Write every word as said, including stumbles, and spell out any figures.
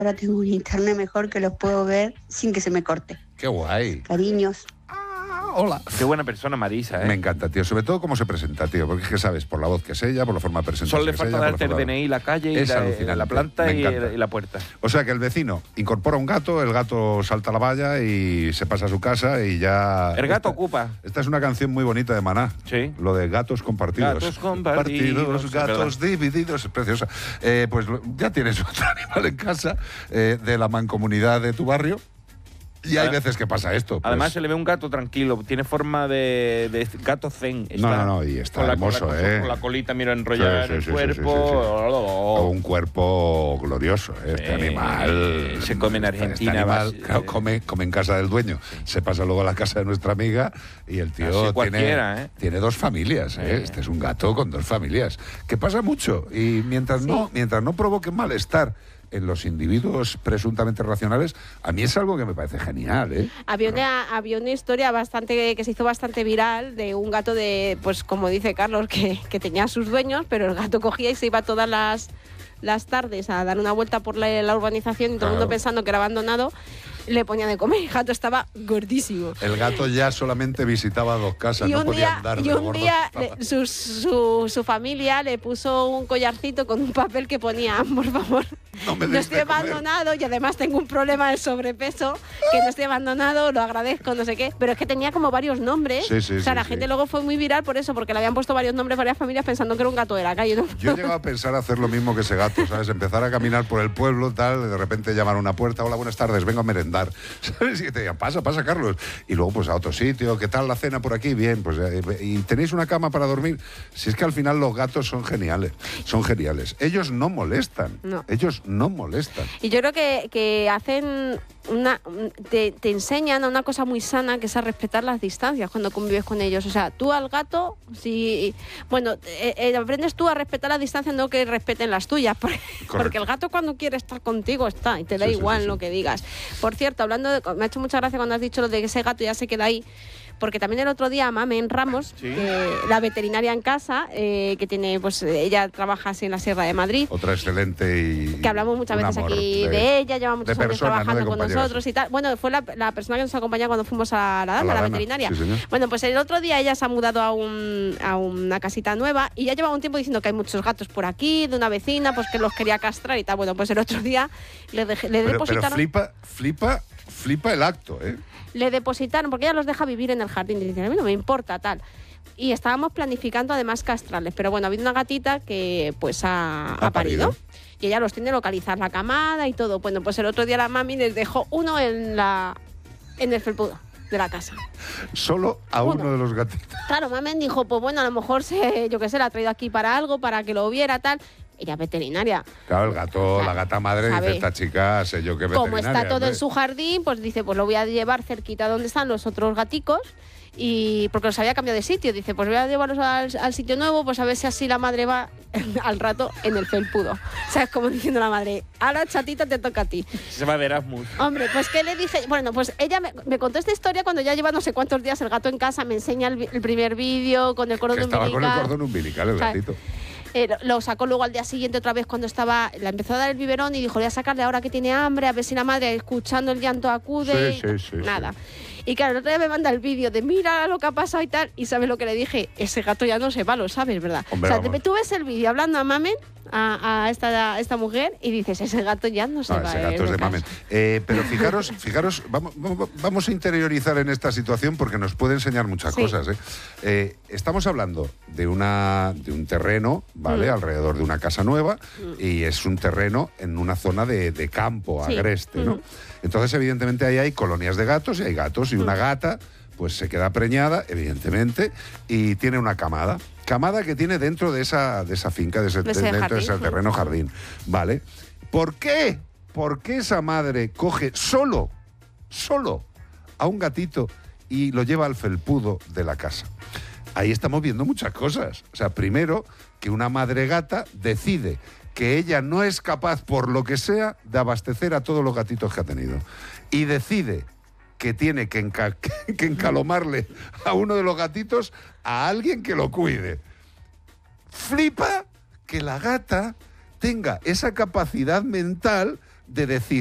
Ahora tengo un internet mejor que los puedo ver sin que se me corte. ¡Qué guay! Cariños. Hola. Qué buena persona Marisa, ¿eh? Me encanta, tío. Sobre todo cómo se presenta, tío. Porque es que sabes, por la voz que es ella, por la forma de presentarse. Solo le que falta es ella, darte el por la D N I, la calle, y Es la, alucinante. la planta Me y, encanta. y la puerta. O sea que el vecino incorpora un gato, el gato salta a la valla y se pasa a su casa y ya... El gato esta, ocupa. Esta es una canción muy bonita de Maná. Sí. Lo de gatos compartidos. Gatos compartidos, gatos divididos. Es preciosa. Eh, pues ya tienes otro animal en casa eh, de la mancomunidad de tu barrio. Y hay veces que pasa esto. Pues. Además se le ve un gato tranquilo, tiene forma de, de gato zen. Está No, no, no, y está con la, hermoso, con la, ¿eh? Con la colita, mira, enrollada Sí, en el sí, sí, cuerpo. sí, sí, sí, sí. Oh, oh. Un cuerpo glorioso, ¿eh? Este Eh, animal. se come en este- Argentina, Este animal, vas- claro, come, come en casa del dueño. Se pasa luego a la casa de nuestra amiga y el tío Así tiene, cualquiera, ¿eh? tiene dos familias, ¿eh? Eh. Este es un gato con dos familias. Que pasa mucho. Y mientras, Sí. no, mientras no provoque malestar en los individuos presuntamente racionales, a mí es algo que me parece genial, ¿eh? Había una, había una historia bastante que se hizo bastante viral de un gato de, pues como dice Carlos, que, que tenía sus dueños, pero el gato cogía y se iba todas las, las tardes a dar una vuelta por la, la urbanización y todo el mundo Claro. pensando que era abandonado, le ponía de comer y el gato estaba gordísimo. El gato ya solamente visitaba dos casas, Y no un podía día, andar y de un gordo. día le- su, su, su familia le puso un collarcito con un papel que ponía, por favor, No me no des estoy de comer. abandonado y además tengo un problema de sobrepeso, que no estoy abandonado, lo agradezco, no sé qué. Pero es que tenía como varios nombres. Sí, sí, o sea, sí, la sí. gente luego fue muy viral por eso, porque le habían puesto varios nombres, varias familias pensando que era un gato de la calle. ¿no? Yo he llegado a pensar hacer lo mismo que ese gato, ¿sabes? Empezar a caminar por el pueblo, tal, de repente llamar a una puerta, hola, buenas tardes, vengo a merendar, ¿sabes? Y te digan, pasa, pasa, Carlos. Y luego, pues, a otro sitio, ¿qué tal la cena por aquí? Bien, pues, eh, ¿y tenéis una cama para dormir? Si es que al final los gatos son geniales, son geniales. Ellos no molestan, No. ellos no molestan. Y yo creo que, que hacen una te, te enseñan a una cosa muy sana, que es a respetar las distancias cuando convives con ellos. O sea, tú al gato, si bueno, eh, eh, aprendes tú a respetar las distancias, no que respeten las tuyas, porque, porque el gato cuando quiere estar contigo está y te da Sí, sí, igual sí, sí. lo que digas. Por cierto, hablando de, me ha hecho mucha gracia cuando has dicho lo de que ese gato ya se queda ahí. Porque también el otro día Mamen Ramos, Sí. que la veterinaria en casa, eh, que tiene, pues ella trabaja así en la Sierra de Madrid, Otra excelente y... que hablamos muchas un veces amor aquí de, ella, lleva muchos de años persona, no de trabajando con compañera. nosotros y tal. Bueno, fue la, la persona que nos acompañó cuando fuimos a la A Dana, la la, Dana, veterinaria. sí, señor. Bueno, pues el otro día ella se ha mudado a, un, a una casita nueva y ya llevaba un tiempo diciendo que hay muchos gatos por aquí, de una vecina, pues que los quería castrar y tal. Bueno, pues el otro día le, dejé- le Pero, pero depositaron... flipa, flipa, flipa el acto, ¿eh? Le depositaron, porque ella los deja vivir en el jardín y dice, a mí no me importa, tal. Y estábamos planificando además castrarles, pero bueno, ha habido una gatita que pues ha, Ha ha parido. parido. Y ella los tiene localizar la camada y todo. Bueno, pues el otro día la mami les dejó uno en la en el felpudo de la casa. Solo a Uno. uno de los gatitos. Claro, mami dijo, pues bueno, a lo mejor se, yo qué sé, la ha traído aquí para algo, para que lo viera, tal. Ella es veterinaria. Claro, el gato, O sea, la gata madre sabe. dice, esta chica, sé yo que Como veterinaria. está todo hombre. en su jardín, pues dice, pues lo voy a llevar cerquita donde están los otros gaticos. Y porque los había cambiado de sitio, dice, pues voy a llevarlos al, al sitio nuevo, pues a ver si así la madre va al rato en el felpudo. O sea, es como diciendo la madre, ahora chatita te toca a ti. Se va de Erasmus. Hombre, pues ¿qué le dije? Bueno, pues ella me, me contó esta historia cuando ya lleva no sé cuántos días el gato en casa, me enseña el, vi- el primer vídeo con el cordón Que estaba umbilical. con el cordón umbilical el O sea, gatito. Eh, lo- lo sacó luego al día siguiente otra vez cuando estaba, la empezó a dar el biberón y dijo, voy a sacarle ahora que tiene hambre, a ver si la madre escuchando el llanto acude. Sí, y sí, sí, nada. Y claro, el otro día me manda el vídeo de mira lo que ha pasado y tal, y ¿sabes lo que le dije? Ese gato ya no se va, lo sabes, ¿verdad? Hombre, o sea, vamos. te- tú ves el vídeo hablando a Mamen, a, a esta, a esta mujer, y dices, ese gato ya no se No, va. ese eh, gato es de Lucas". mamen. Eh, pero fijaros, fijaros, vamos, vamos- vamos a interiorizar en esta situación porque nos puede enseñar muchas Sí. cosas. ¿eh? Eh, estamos hablando de, una, de un terreno, ¿vale? Mm. Alrededor de una casa nueva y es un terreno en una zona de, de campo, Sí. agreste, ¿no? Mm. Entonces, evidentemente, ahí hay colonias de gatos y hay gatos y una Mm. gata pues se queda preñada, evidentemente, y tiene una camada. Camada que tiene dentro de esa, de esa finca, de ese, De ese dentro de jardín, ese sí. terreno jardín. ¿Vale? ¿Por qué? ¿Por qué esa madre coge solo, solo a un gatito y lo lleva al felpudo de la casa? Ahí estamos viendo muchas cosas. O sea, primero, que una madre gata decide que ella no es capaz, por lo que sea, de abastecer a todos los gatitos que ha tenido. Y decide que tiene que, enca- que encalomarle a uno de los gatitos a alguien que lo cuide. Flipa que la gata tenga esa capacidad mental de decir,